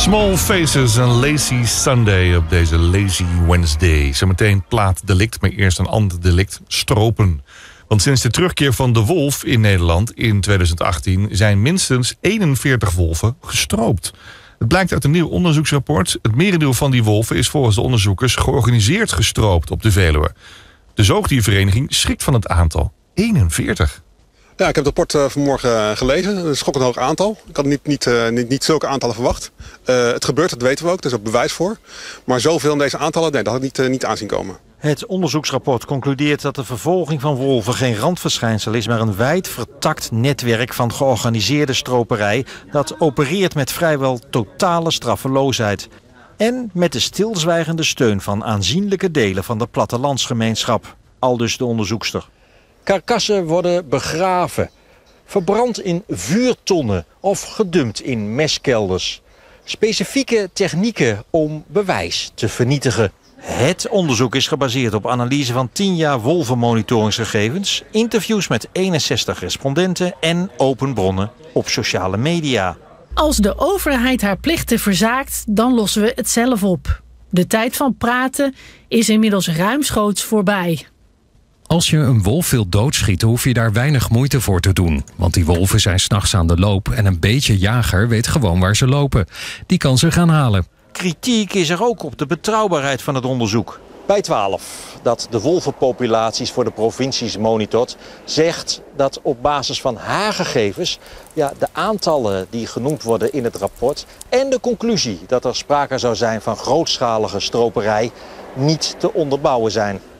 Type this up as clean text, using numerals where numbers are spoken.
Small Faces, een lazy Sunday op deze lazy Wednesday. Zometeen plaatdelict, maar eerst een ander delict, stropen. Want sinds de terugkeer van de wolf in Nederland in 2018... zijn minstens 41 wolven gestroopt. Het blijkt uit een nieuw onderzoeksrapport. Het merendeel van die wolven is volgens de onderzoekers georganiseerd gestroopt op de Veluwe. De zoogdiervereniging schrikt van het aantal. 41. Ja, ik heb het rapport vanmorgen gelezen. Een schokkend hoog aantal. Ik had niet zulke aantallen verwacht. Het gebeurt, dat weten we ook. Er is ook bewijs voor. Maar zoveel in deze aantallen, nee, dat had ik niet aanzien komen. Het onderzoeksrapport concludeert dat de vervolging van wolven geen randverschijnsel is, maar een wijd vertakt netwerk van georganiseerde stroperij dat opereert met vrijwel totale straffeloosheid. En met de stilzwijgende steun van aanzienlijke delen van de plattelandsgemeenschap. Aldus de onderzoekster. Karkassen worden begraven, verbrand in vuurtonnen of gedumpt in meskelders. Specifieke technieken om bewijs te vernietigen. Het onderzoek is gebaseerd op analyse van 10 jaar wolvenmonitoringsgegevens, interviews met 61 respondenten en open bronnen op sociale media. Als de overheid haar plichten verzaakt, dan lossen we het zelf op. De tijd van praten is inmiddels ruimschoots voorbij. Als je een wolf wilt doodschieten, hoef je daar weinig moeite voor te doen. Want die wolven zijn 's nachts aan de loop en een beetje jager weet gewoon waar ze lopen. Die kan ze gaan halen. Kritiek is er ook op de betrouwbaarheid van het onderzoek. Bij 12, dat de wolvenpopulaties voor de provincies monitort, zegt dat op basis van haar gegevens de aantallen die genoemd worden in het rapport en de conclusie dat er sprake zou zijn van grootschalige stroperij niet te onderbouwen zijn.